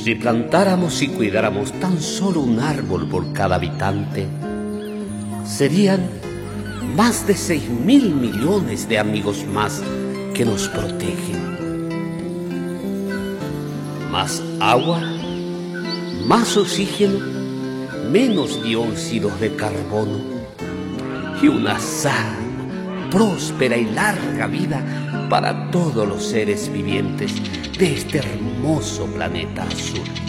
Si plantáramos y cuidáramos tan solo un árbol por cada habitante, serían más de 6.000 millones de amigos más que nos protegen. Más agua, más oxígeno, menos dióxidos de carbono y una sana, próspera y larga vida para todos los seres vivientes de este hermoso planeta azul.